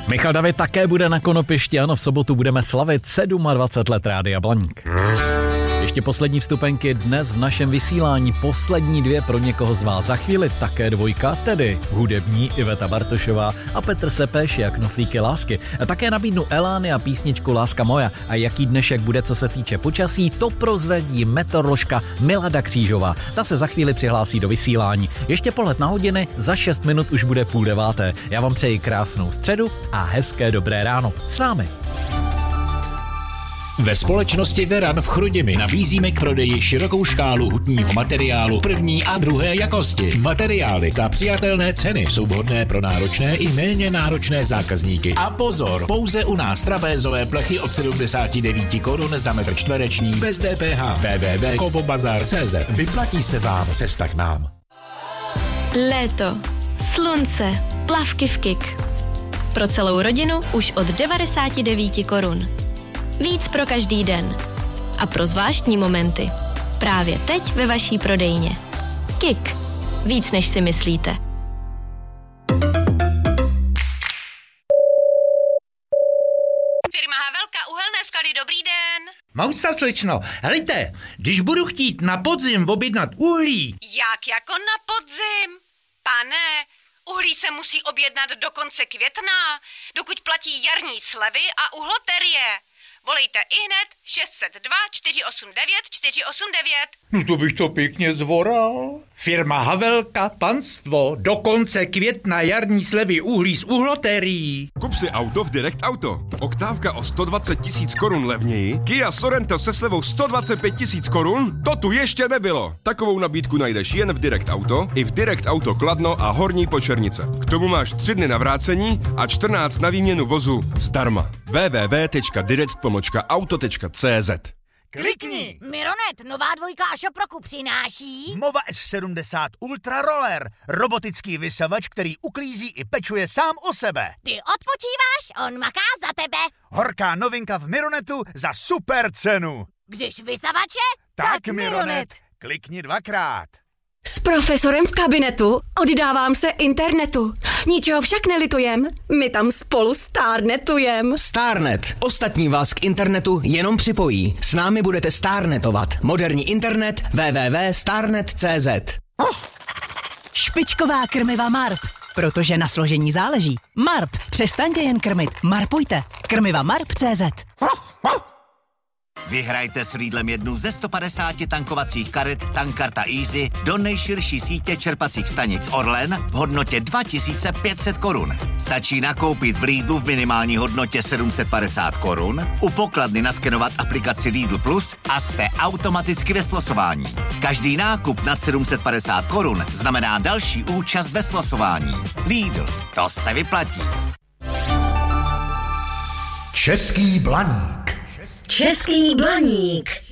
Michal David také bude na Konopišti, ano, v sobotu budeme slavit 27 let Rádia Blaník. Ještě poslední vstupenky dnes v našem vysílání, poslední 2 pro někoho z vás. Za chvíli také 2, tedy hudební Iveta Bartošová a Petr Sepeš, jak knoflíky lásky. A také nabídnu Elány a písničku Láska moja. A jaký dnešek bude, co se týče počasí, to prozradí meteoroložka Milada Křížová. Ta se za chvíli přihlásí do vysílání. Ještě pohled na hodiny, za 6 minut už bude 8:30. Já vám přeji krásnou středu a hezké dobré ráno. S námi. Ve společnosti Veran v Chrudimi nabízíme k prodeji širokou škálu hutního materiálu první a druhé jakosti. Materiály za přijatelné ceny jsou vhodné pro náročné i méně náročné zákazníky. A pozor, pouze u nás trapézové plechy od 79 korun za metr čtvereční bez DPH. www.kovobazar.cz. Vyplatí se vám cesta k nám. Léto, slunce, plavky v KIK. Pro celou rodinu už od 99 korun. Víc pro každý den. A pro zvláštní momenty. Právě teď ve vaší prodejně. KIK. Víc než si myslíte. Firma Havelka, uhelné sklady, dobrý den. Mousa, slečno, helejte, když budu chtít na podzim objednat uhlí. Jak jako na podzim? Pane, uhlí se musí objednat do konce května, dokud platí jarní slevy a uhloterie. Volejte ihned 602 489 489. No to bych to pěkně zvoral. Firma Havelka, panstvo, do konce května jarní slevy uhlí z uhlotérií. Kup si auto v Direct Auto. Oktávka o 120 000 korun levněji, Kia Sorento se slevou 125 000 korun, to tu ještě nebylo. Takovou nabídku najdeš jen v Direct Auto, i v Direct Auto Kladno a Horní Počernice. K tomu máš 3 dny na vrácení a 14 na výměnu vozu zdarma. www.direct.auto.cz. Klikni! Mironet, nová 2 Šoproku přináší Mova S70 Ultra Roller, robotický vysavač, který uklízí i pečuje sám o sebe. Ty odpočíváš, on maká za tebe. Horká novinka v Mironetu za super cenu. Když vysavače, Tak Mironet. Klikni 2krát. S profesorem v kabinetu oddávám se internetu. Ničeho však nelitujem, my tam spolu stárnetujem. Starnet. Ostatní vás k internetu jenom připojí. S námi budete starnetovat. Moderní internet www.starnet.cz. Špičková krmiva Marp. Protože na složení záleží. Marp. Přestaňte jen krmit. Marpujte. Krmiva Marp.cz. Vyhrajte s Lidlem jednu ze 150 tankovacích karet Tankkarta Easy do nejširší sítě čerpacích stanic Orlen v hodnotě 2500 korun. Stačí nakoupit v Lidlu v minimální hodnotě 750 korun, u pokladny naskenovat aplikaci Lidl Plus a jste automaticky ve slosování. Každý nákup nad 750 korun znamená další účast ve slosování. Lidl, to se vyplatí. Český Blaník. Český Blaník.